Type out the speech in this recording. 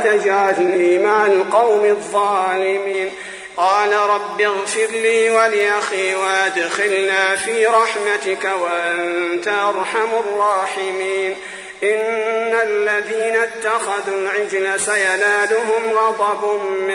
تجعلني مع القوم الظالمين. قال رب اغفر لي ولأخي وادخلنا في رحمتك وأنت أرحم الراحمين. إن الذين اتخذوا العجل سينالهم غضب من